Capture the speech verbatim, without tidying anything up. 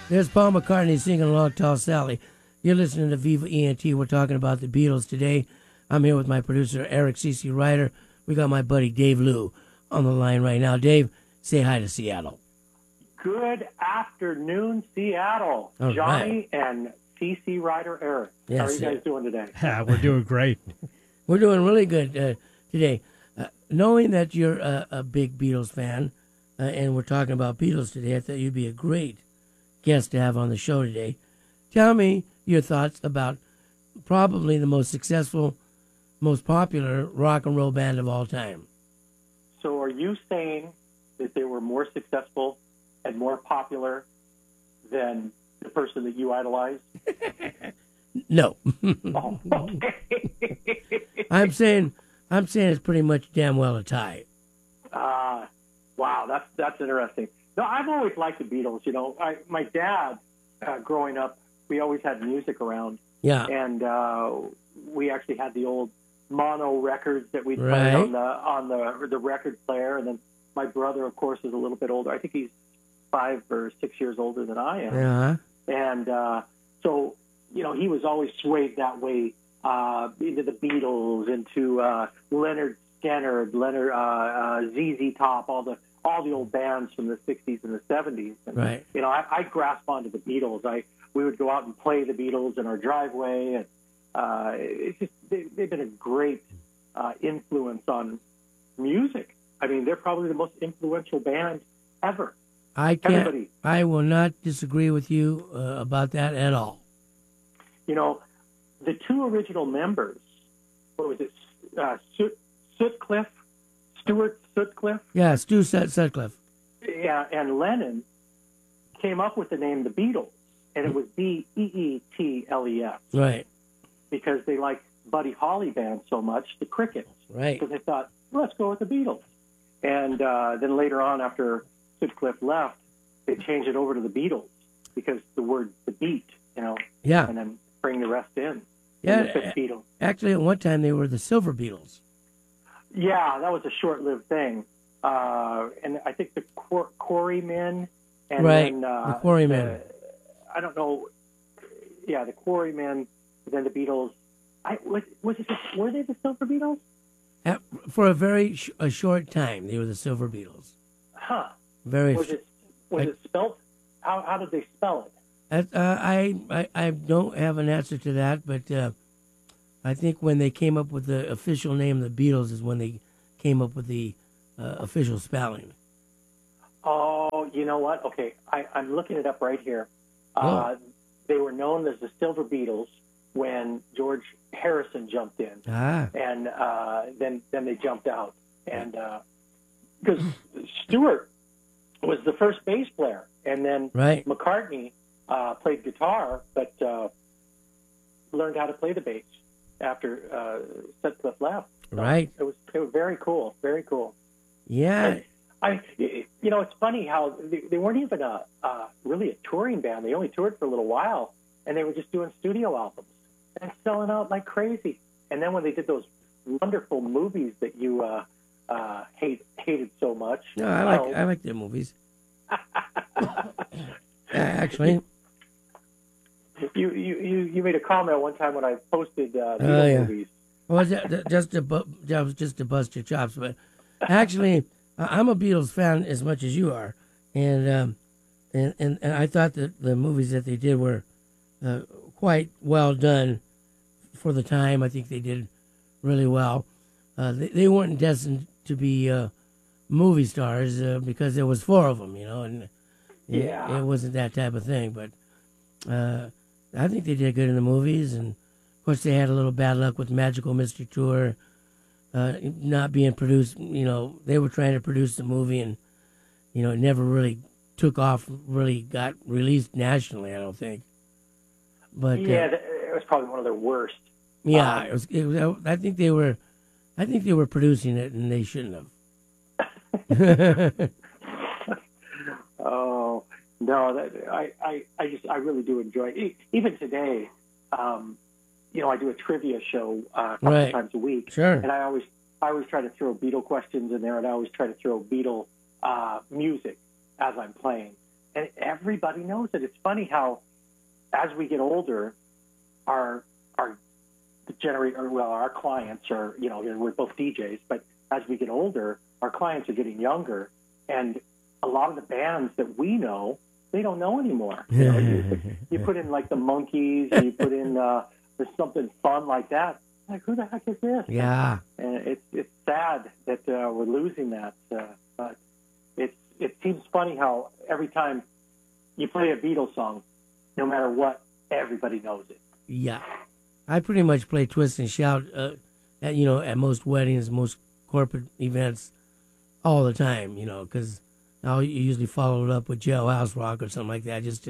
There's Paul McCartney singing Long Tall Sally. You're listening to Viva E N T. We're talking about the Beatles today. I'm here with my producer, Eric C C Ryder. We got my buddy Dave Liu on the line right now. Dave, say hi to Seattle. Good afternoon, Seattle. All Johnny right. and C C Ryder Eric. Yes, How are you sir. guys doing today? Yeah, we're doing great. We're doing really good uh, today. Uh, knowing that you're a, a big Beatles fan, uh, and we're talking about Beatles today, I thought you'd be a great guest to have on the show today. Tell me your thoughts about probably the most successful, most popular rock and roll band of all time. So are you saying that they were more successful and more popular than the person that you idolized? No. Oh, okay. I'm saying I'm saying it's pretty much damn well a tie. Uh, wow, that's that's interesting. No, I've always liked the Beatles. You know, I, my dad, uh, growing up, we always had music around. Yeah. And uh, we actually had the old mono records that we'd play Right. on the on the the record player. And then my brother, of course, is a little bit older. I think he's five or six years older than I am. Yeah. And uh, so, you know, he was always swayed that way uh, into the Beatles, into uh, Leonard Skinner, Leonard uh, uh, Z Z Top, all the all the old bands from the sixties and the seventies. And, Right. You know, I, I grasped onto the Beatles. I we would go out and play the Beatles in our driveway, and uh, it's just they, they've been a great uh, influence on music. I mean, they're probably the most influential band ever. I can't. Everybody. I will not disagree with you uh, about that at all. You know, the two original members, what was it, uh, Soot, Sutcliffe, Stuart Sutcliffe, Yeah, Stu Sut- Sutcliffe. yeah, and Lennon came up with the name the Beatles, and it was B E E T L E S, Right. because they liked Buddy Holly band so much, the Crickets. Right. So they thought, let's go with the Beatles. And uh, then later on, after Sutcliffe left, they changed it over to the Beatles because the word the beat, you know, Yeah. and then bring the rest in. Yeah. And they said Beatles. Actually, at one time they were the Silver Beatles. Yeah, that was a short-lived thing. Uh, and I think the Quar- Quarrymen and Right, then uh, the Quarrymen. I don't know. Yeah, the Quarrymen, then the Beatles. I was, was it the, were they the Silver Beatles? At, for a very sh- a short time, they were the Silver Beatles. Huh. Very. Was it was I- it spelled? How how did they spell it? Uh, I, I I don't have an answer to that, but uh, I think when they came up with the official name of the Beatles is when they came up with the uh, official spelling. Oh, you know what? Okay, I, I'm looking it up right here. Uh, they were known as the Silver Beatles when George Harrison jumped in, Ah, and uh, then then they jumped out, and because Stewart was the first bass player, and then right. McCartney uh, played guitar, but uh, learned how to play the bass after uh, Sutcliffe left. So Right. It was it was very cool, very cool. Yeah. I, you know, it's funny how they, they weren't even a uh, really a touring band. They only toured for a little while, and they were just doing studio albums and selling out like crazy. And then when they did those wonderful movies that you uh, uh, hate hated so much, No, I like well, I like their movies. Actually, you, you you you made a comment one time when I posted uh, Oh, Beatles yeah. movies. well, ju- just to bu- that was just to bust your chops, but actually, I- I'm a Beatles fan as much as you are, and um, and, and and I thought that the movies that they did were uh, quite well done for the time. I think they did really well. Uh, they, they weren't destined to be uh, movie stars uh, because there was four of them, you know, and it, Yeah. it wasn't that type of thing. But uh, I think they did good in the movies, and of course they had a little bad luck with Magical Mystery Tour uh, not being produced. You know, they were trying to produce the movie, and you know, it never really took off. Really got released nationally, I don't think. But Yeah, uh, th- it was probably one of their worst. yeah, Um, it was, it was. I think they were. I think they were producing it, and they shouldn't have. Oh no, that, I, I, I just I really do enjoy it. Even today, um, you know, I do a trivia show uh, a couple Right. times a week, Sure. and I always I always try to throw Beatle questions in there, and I always try to throw Beatle uh, music as I'm playing. and everybody knows it. It's funny how, as we get older, our our the generate or well, our clients are, you know, we're both D Js, but as we get older, our clients are getting younger, and a lot of the bands that we know, they don't know anymore. You know, you, you put in like the Monkees, and you put in uh, there's something fun like that. Like, who the heck is this? Yeah. And it's it's sad that uh, we're losing that. Uh, but it's it seems funny how every time you play a Beatles song, no matter what, everybody knows it. Yeah. I pretty much play Twist and Shout, uh, at, you know, at most weddings, most corporate events, all the time, you know, because I'll usually follow it up with Jailhouse Rock or something like that, just to